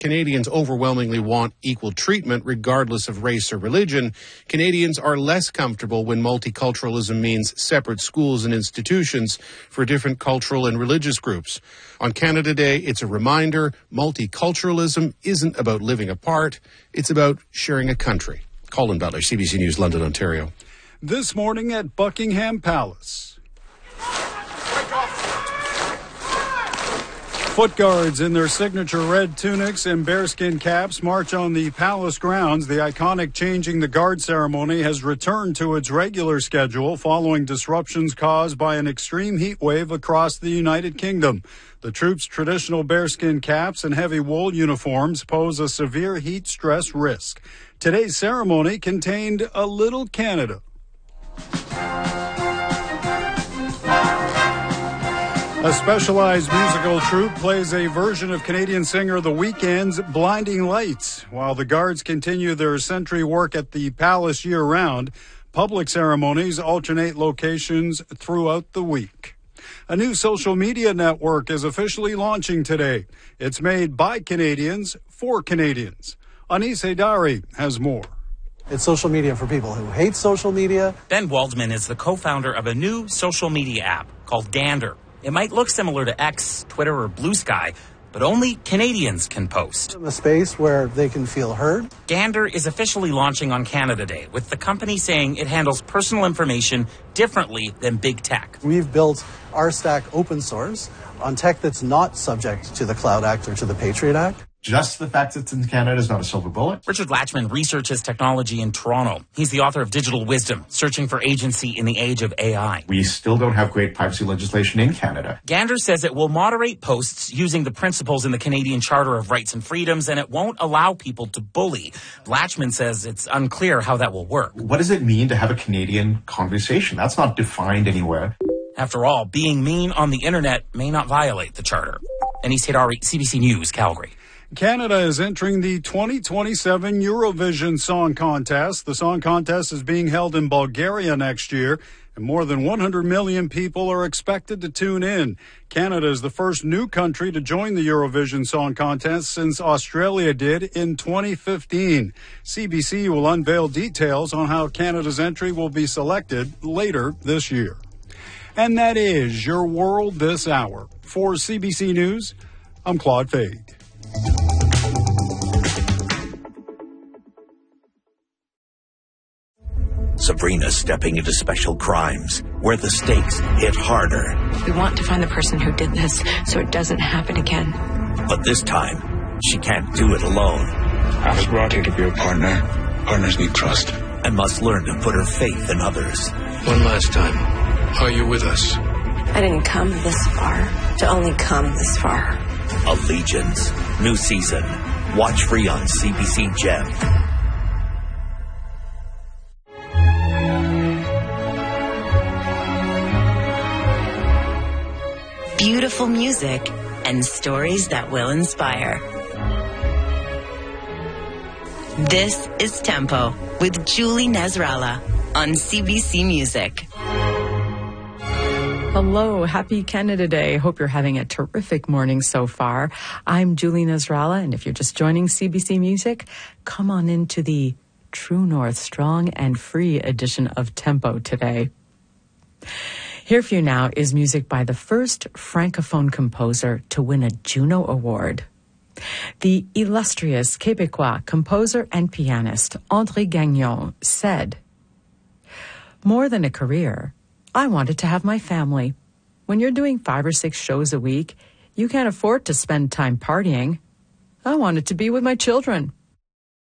Canadians overwhelmingly want equal treatment regardless of race or religion, Canadians are less comfortable when multiculturalism means separate schools and institutions for different cultural and religious groups. On Canada Day, it's a reminder multiculturalism isn't about living apart, it's about sharing a country. Colin Butler, CBC News, London, Ontario. This morning at Buckingham Palace. Foot guards in their signature red tunics and bearskin caps march on the palace grounds. The iconic Changing the Guard ceremony has returned to its regular schedule following disruptions caused by an extreme heat wave across the United Kingdom. The troops' traditional bearskin caps and heavy wool uniforms pose a severe heat stress risk. Today's ceremony contained a little Canada. A specialized musical troupe plays a version of Canadian singer The Weeknd's Blinding Lights. While the guards continue their sentry work at the palace year-round, public ceremonies alternate locations throughout the week. A new social media network is officially launching today. It's made by Canadians for Canadians. Anis Haidari has more. It's social media for people who hate social media. Ben Waldman is the co-founder of a new social media app called Gander. It might look similar to X, Twitter, or Blue Sky, but only Canadians can post. A space where they can feel heard. Gander is officially launching on Canada Day, with the company saying it handles personal information differently than big tech. We've built our stack open source on tech that's not subject to the Cloud Act or to the Patriot Act. Just the fact that it's in Canada is not a silver bullet. Richard Latchman researches technology in Toronto. He's the author of Digital Wisdom, Searching for Agency in the Age of AI. We still don't have great privacy legislation in Canada. Gander says it will moderate posts using the principles in the Canadian Charter of Rights and Freedoms, and it won't allow people to bully. Latchman says it's unclear how that will work. What does it mean to have a Canadian conversation? That's not defined anywhere. After all, being mean on the internet may not violate the Charter. Anis Haidari, CBC News, Calgary. Canada is entering the 2027 Eurovision Song Contest. The Song Contest is being held in Bulgaria next year, and more than 100 million people are expected to tune in. Canada is the first new country to join the Eurovision Song Contest since Australia did in 2015. CBC will unveil details on how Canada's entry will be selected later this year. And that is your world this hour. For CBC News, I'm Claude Fade. Sabrina's stepping into special crimes, where the stakes hit harder. We want to find the person who did this so it doesn't happen again. But this time, she can't do it alone. I was brought here to be a partner. Partners need trust. And must learn to put her faith in others. One last time, are you with us? I didn't come this far to only come this far. Allegiance. New season. Watch free on CBC Gem. Beautiful music and stories that will inspire. This is Tempo with Julie Nasrallah on CBC Music. Hello, happy Canada Day. Hope you're having a terrific morning so far. I'm Julie Nasrallah, and if you're just joining CBC Music, come on into the True North Strong and Free edition of Tempo today. Here for you now is music by the first Francophone composer to win a Juno Award. The illustrious Québécois composer and pianist André Gagnon said, "More than a career, I wanted to have my family. When you're doing 5 or 6 shows a week, you can't afford to spend time partying. I wanted to be with my children.